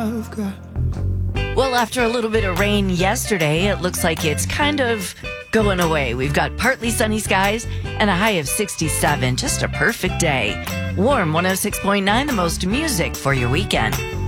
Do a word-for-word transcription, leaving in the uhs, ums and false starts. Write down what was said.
I've got. Well, after a little bit of rain yesterday, it looks like it's kind of going away. We've got partly sunny skies and a high of sixty-seven. Just a perfect day. Warm one oh six point nine, the most music for your weekend.